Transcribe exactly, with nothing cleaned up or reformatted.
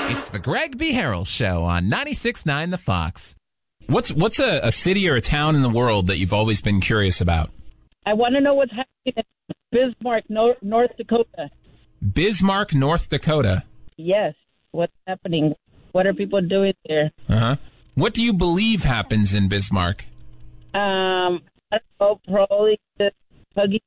It's the Greg B. Harrell Show on ninety-six point nine The Fox. What's what's a, a city or a town in the world that you've always been curious about? I want to know what's happening in Bismarck, North, North Dakota. Bismarck, North Dakota. Yes, what's happening? What are people doing there? Uh-huh. What do you believe happens in Bismarck? Um, I don't know, probably just hugging